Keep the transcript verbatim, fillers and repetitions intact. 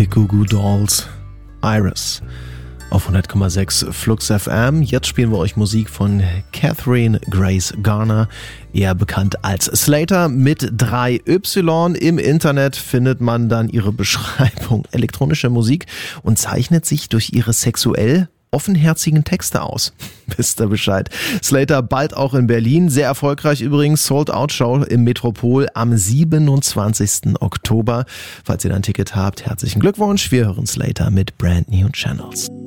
The Goo Goo Dolls, Iris auf hundert Komma sechs Flux F M. Jetzt spielen wir euch Musik von Catherine Grace Garner, eher bekannt als Slater mit drei Y. Im Internet findet man dann ihre Beschreibung elektronischer Musik und zeichnet sich durch ihre sexuell offenherzigen Texte aus. Wisst ihr Bescheid. Slater bald auch in Berlin. Sehr erfolgreich übrigens. Sold-Out-Show im Metropol am siebenundzwanzigsten Oktober. Falls ihr da ein Ticket habt, herzlichen Glückwunsch. Wir hören Slater mit Brand New Channels.